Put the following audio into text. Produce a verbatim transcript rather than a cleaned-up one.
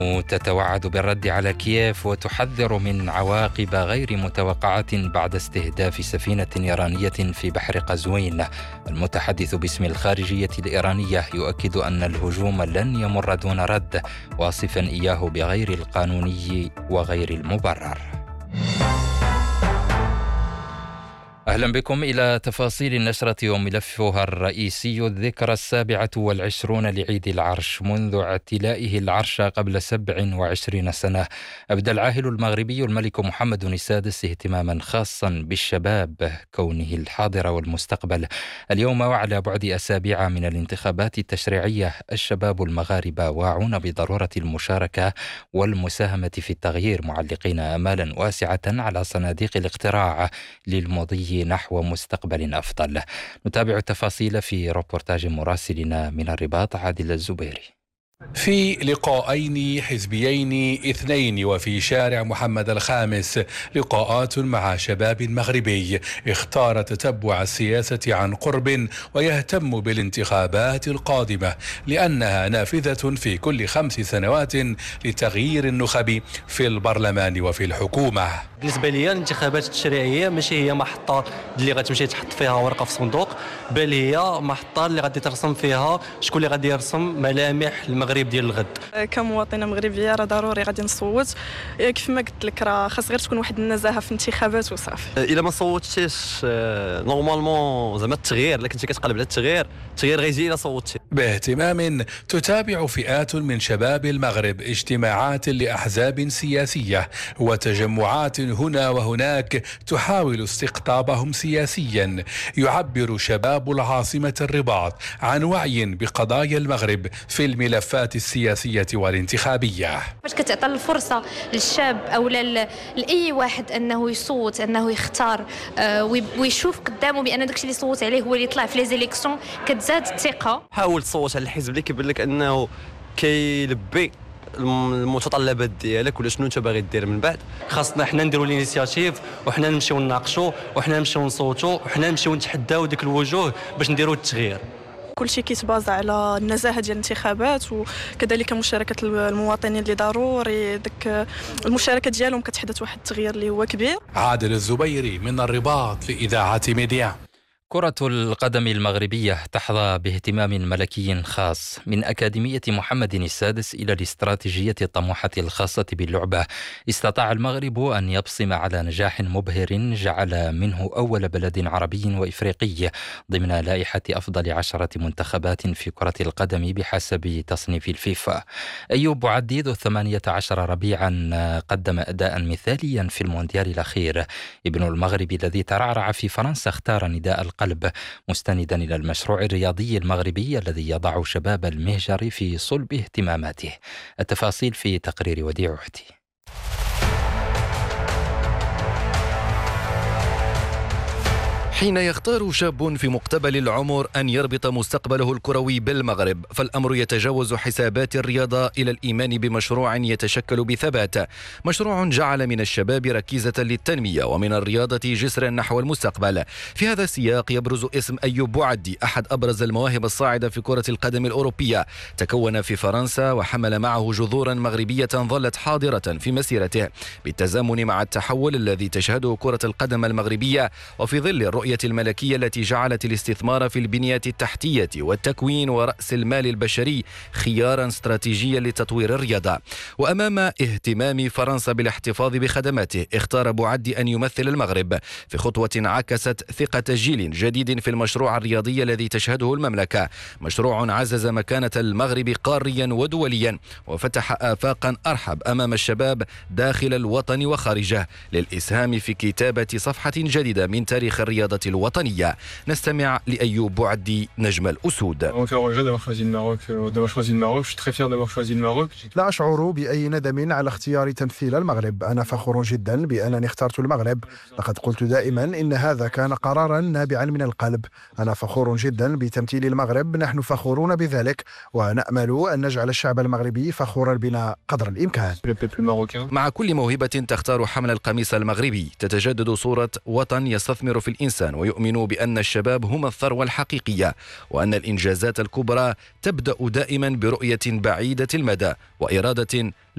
تتوعد بالرد على كييف وتحذر من عواقب غير متوقعة بعد استهداف سفينة إيرانية في بحر قزوين. المتحدث باسم الخارجية الإيرانية يؤكد أن الهجوم لن يمر دون رد، واصفا إياه بغير القانوني وغير المبرر. أهلا بكم إلى تفاصيل النشرة وملفها الرئيسي. الذكرى السابعة والعشرون لعيد العرش منذ اعتلائه العرش قبل سبع وعشرين سنة. أبدى العاهل المغربي الملك محمد السادس اهتماما خاصا بالشباب كونه الحاضر والمستقبل. اليوم وعلى بعد أسابيع من الانتخابات التشريعية الشباب المغاربة واعون بضرورة المشاركة والمساهمة في التغيير، معلقين آمالا واسعة على صناديق الاقتراع للمضي نحو مستقبل أفضل. نتابع التفاصيل في روبورتاج مراسلنا من الرباط عادل الزبيري. في لقاءين حزبيين اثنين وفي شارع محمد الخامس، لقاءات مع شباب مغربي اختار تتبع السياسة عن قرب ويهتم بالانتخابات القادمة لأنها نافذة في كل خمس سنوات لتغيير النخب في البرلمان وفي الحكومة. بالنسبة لي الانتخابات التشريعية ماشي هي محطة اللي غتمشي تحط فيها ورقة في صندوق، بل هي محطة اللي غادي ترسم فيها شكون اللي غادي يرسم ملامح المغرب ديال الغد. كمواطنة مغربية راه ضروري غادي نصوت، كيف ما قلت لك راه خاص غير تكون واحد النزاهة في الانتخابات وصافي. إلا ما صوتتيش نورمالمون زعما التغيير، الا كنتي كتقلب على التغيير التغيير غيجي إلا صوتتي. باهتمام تتابع فئات من شباب المغرب اجتماعات لأحزاب سياسية وتجمعات هنا وهناك تحاول استقطابهم سياسيا. يعبر شباب العاصمة الرباط عن وعي بقضايا المغرب في الملفات السياسية والانتخابية. باش كتعطى الفرصة للشاب أو لأي واحد أنه يصوت، أنه يختار ويشوف قدامه بأن داكشي اللي صوت عليه هو اللي يطلع في لي زيليكسيون، كتزاد الثقة. حاول تصوت على الحزب اللي كيبان لك أنه كيلبي المتطلبات ديالك ولا شنو انت باغي دير من بعد. خاصنا حنا نديروا الانيسياتيف وحنا نمشيو نناقشوا وحنا نمشيو نصوتوا وحنا نمشيو نتحداو ديك الوجوه باش نديروا التغيير. كل شيء كيتبازا على النزاهة ديال الانتخابات وكذلك مشاركة المواطنين اللي ضروري ديك المشاركة ديالهم كتحدث واحد التغيير اللي هو كبير. عادل الزبيري من الرباط لإذاعة ميديا. كرة القدم المغربية تحظى باهتمام ملكي خاص، من أكاديمية محمد السادس إلى الاستراتيجية الطموحة الخاصة باللعبة. استطاع المغرب أن يبصم على نجاح مبهر جعل منه أول بلد عربي وإفريقي ضمن لائحة أفضل عشرة منتخبات في كرة القدم بحسب تصنيف الفيفا. أيوب بوعدي ذو الثمانية عشر ربيعا قدم أداء مثاليا في المونديال الأخير. ابن المغرب الذي ترعرع في فرنسا اختار نداء قلب مستندا إلى المشروع الرياضي المغربي الذي يضع شباب المهجر في صلب اهتماماته. التفاصيل في تقرير وديع عهدي. حين يختار شاب في مقتبل العمر أن يربط مستقبله الكروي بالمغرب، فالأمر يتجاوز حسابات الرياضة إلى الإيمان بمشروع يتشكل بثبات، مشروع جعل من الشباب ركيزة للتنمية ومن الرياضة جسرا نحو المستقبل. في هذا السياق يبرز اسم أيوب بوعدي، أحد أبرز المواهب الصاعدة في كرة القدم الأوروبية. تكون في فرنسا وحمل معه جذورا مغربية ظلت حاضرة في مسيرته بالتزامن مع التحول الذي تشهده كرة القدم المغربية، وفي ظل الرؤية الملكية التي جعلت الاستثمار في البنية التحتية والتكوين ورأس المال البشري خيارا استراتيجيا لتطوير الرياضة. وأمام اهتمام فرنسا بالاحتفاظ بخدماته، اختار بوعدي أن يمثل المغرب في خطوة عكست ثقة جيل جديد في المشروع الرياضي الذي تشهده المملكة، مشروع عزز مكانة المغرب قاريا ودوليا وفتح آفاقا أرحب أمام الشباب داخل الوطن وخارجه للإسهام في كتابة صفحة جديدة من تاريخ الرياضة الوطنية. نستمع لأيوب بوعدي نجم الأسود. لا أشعر بأي ندم على اختيار تمثيل المغرب، أنا فخور جدا بأنني اخترت المغرب. لقد قلت دائما إن هذا كان قرارا نابعا من القلب. أنا فخور جدا بتمثيل المغرب، نحن فخورون بذلك ونأمل أن نجعل الشعب المغربي فخورا بنا قدر الإمكان. مع كل موهبة تختار حمل القميص المغربي تتجدد صورة وطن يستثمر في الإنسان ويؤمن بأن الشباب هم الثروة الحقيقية، وأن الإنجازات الكبرى تبدأ دائما برؤية بعيدة المدى وإرادة